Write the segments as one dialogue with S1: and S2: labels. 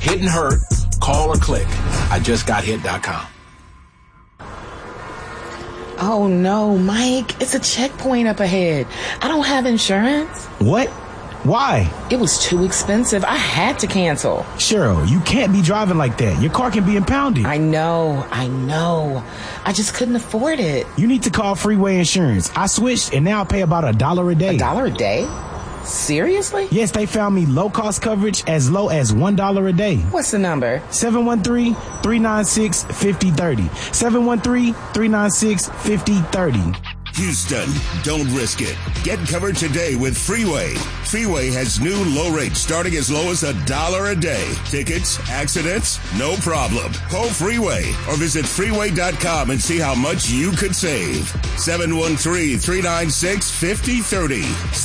S1: Hit and hurt, call or click IJustGotHit.com.
S2: Oh no, Mike, it's a checkpoint up ahead. I don't have insurance.
S3: What? Why?
S2: It was too expensive. I had to cancel.
S3: Cheryl, you can't be driving like that. Your car can be impounded.
S2: I know. I just couldn't afford it.
S3: You need to call Freeway Insurance. I switched and now I pay about $1 a day.
S2: $1 a day? Seriously?
S3: Yes, they found me low-cost coverage as low as $1 a day.
S2: What's the number?
S3: 713-396-5030. 713-396-5030.
S4: Houston, don't risk it. Get covered today with Freeway. Freeway has new low rates starting as low as $1 a day. Tickets, accidents, no problem. Call Freeway or visit freeway.com and see how much you could save. 713-396-5030.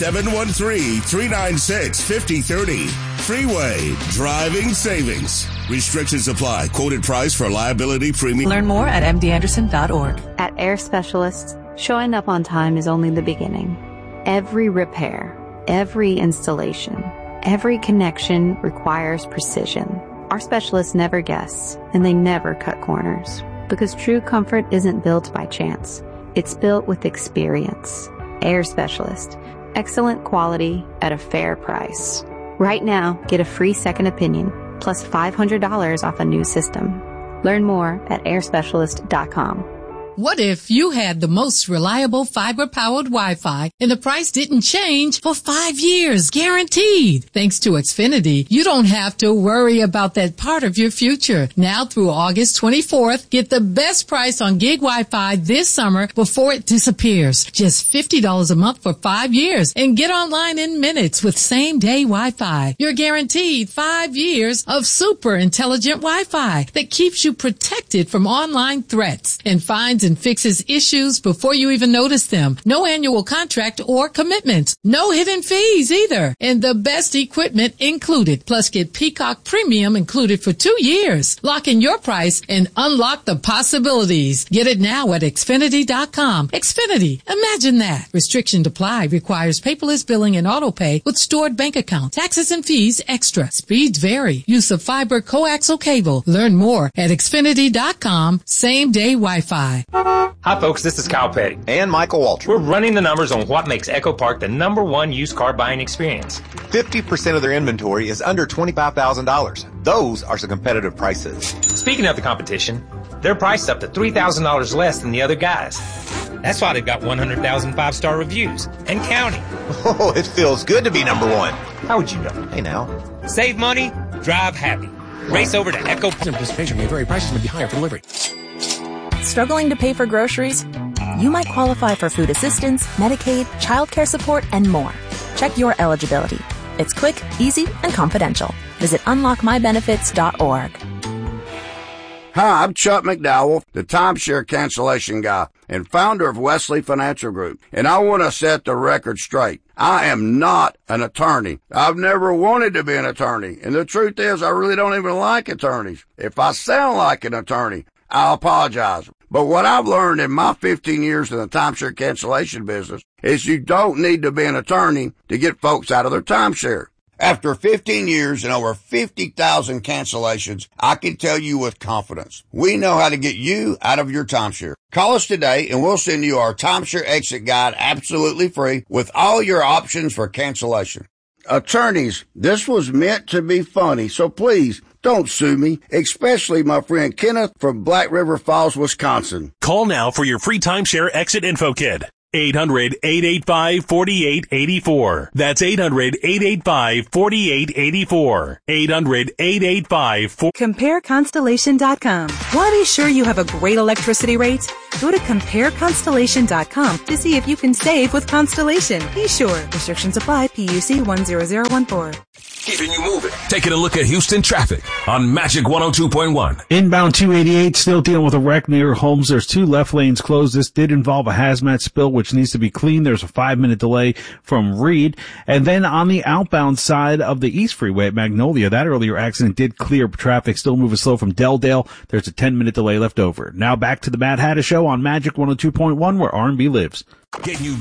S4: 713-396-5030. Freeway. Driving savings. Restrictions apply. Quoted price for liability premium.
S5: Learn more at mdanderson.org.
S6: At Air Specialists, showing up on time is only the beginning. Every repair, every installation, every connection requires precision. Our specialists never guess, and they never cut corners. Because true comfort isn't built by chance. It's built with experience. Air Specialist. Excellent quality at a fair price. Right now, get a free second opinion, plus $500 off a new system. Learn more at airspecialist.com.
S7: What if you had the most reliable fiber-powered Wi-Fi and the price didn't change for 5 years, guaranteed? Thanks to Xfinity, you don't have to worry about that part of your future. Now through August 24th, get the best price on gig Wi-Fi this summer before it disappears. Just $50 a month for 5 years and get online in minutes with same-day Wi-Fi. You're guaranteed 5 years of super intelligent Wi-Fi that keeps you protected from online threats and finds and fixes issues before you even notice them. No annual contract or commitment. No hidden fees either. And the best equipment included. Plus get Peacock Premium included for 2 years. Lock in your price and unlock the possibilities. Get it now at Xfinity.com. Xfinity. Imagine that. Restrictions apply. Requires paperless billing and auto pay with stored bank account. Taxes and fees extra. Speeds vary. Use of fiber coaxial cable. Learn more at Xfinity.com. Same day Wi-Fi.
S8: Hi folks, this is Kyle Petty.
S9: And Michael Waltrip.
S8: We're running the numbers on what makes Echo Park the #1 used car buying experience.
S9: 50% of their inventory is under $25,000. Those are some competitive prices.
S8: Speaking of the competition, they're priced up to $3,000 less than the other guys. That's why they've got 100,000 5-star reviews and counting.
S9: Oh, it feels good to be #1.
S8: How would you know?
S9: Hey now.
S8: Save money, drive happy. Race over to Echo Park.
S1: Participation may vary. Prices may be higher for delivery.
S5: Struggling to pay for groceries? You might qualify for food assistance, Medicaid, childcare support, and more. Check your eligibility. It's quick, easy, and confidential. Visit unlockmybenefits.org.
S10: Hi, I'm Chuck McDowell, the timeshare cancellation guy and founder of Wesley Financial Group. And I want to set the record straight. I am not an attorney. I've never wanted to be an attorney. And the truth is, I really don't even like attorneys. If I sound like an attorney, I apologize. But what I've learned in my 15 years in the timeshare cancellation business is you don't need to be an attorney to get folks out of their timeshare. After 15 years and over 50,000 cancellations, I can tell you with confidence, we know how to get you out of your timeshare. Call us today and we'll send you our timeshare exit guide absolutely free with all your options for cancellation. Attorneys, this was meant to be funny, so please don't sue me, especially my friend Kenneth from Black River Falls, Wisconsin.
S11: Call now for your free timeshare exit info kit. 800-885-4884. That's 800-885-4884. 800-885-4884.
S5: CompareConstellation.com. Want to be sure you have a great electricity rate? Go to CompareConstellation.com to see if you can save with Constellation. Be sure. Restrictions apply. PUC 10014.
S1: Keeping you moving. Taking a look at Houston traffic on Magic 102.1.
S12: Inbound 288 still dealing with a wreck near Holmes. There's 2 left lanes closed. This did involve a hazmat spill which needs to be cleaned. There's a 5-minute delay from Reed. And then on the outbound side of the East Freeway at Magnolia, that earlier accident did clear traffic, still moving slow from Delldale. There's a 10-minute delay left over. Now back to the Matt Hatta Show on Magic 102.1 where R&B lives.
S1: Getting you